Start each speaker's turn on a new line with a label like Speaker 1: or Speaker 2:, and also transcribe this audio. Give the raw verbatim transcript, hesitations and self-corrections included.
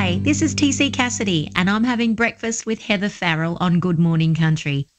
Speaker 1: Hi, this is T C Cassidy, and I'm having breakfast with Heather Farrell on Good Morning Country.